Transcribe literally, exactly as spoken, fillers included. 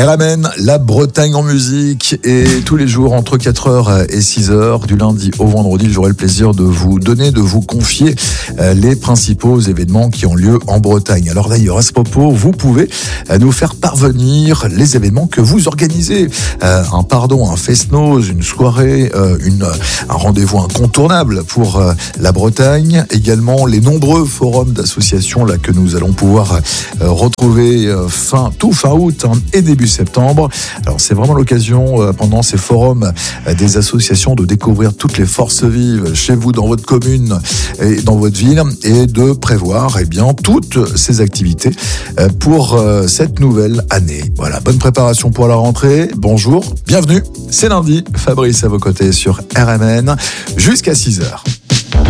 Elle ramène la Bretagne en musique et tous les jours entre quatre heures et six heures, du lundi au vendredi, j'aurai le plaisir de vous donner, de vous confier les principaux événements qui ont lieu en Bretagne. Alors d'ailleurs, à ce propos, vous pouvez nous faire parvenir les événements que vous organisez. Euh, un pardon, un fest-noz, une soirée, euh, une, un rendez-vous incontournable pour euh, la Bretagne. Également, les nombreux forums d'associations là que nous allons pouvoir euh, retrouver euh, fin, tout fin août hein, et début septembre. Alors c'est vraiment l'occasion euh, pendant ces forums euh, des associations de découvrir toutes les forces vives chez vous, dans votre commune et dans votre ville, et de prévoir eh bien toutes ces activités euh, pour euh, cette nouvelle année. Voilà, bonne préparation pour la rentrée. Bonjour, bienvenue. C'est lundi. Fabrice à vos côtés sur R M N jusqu'à six heures.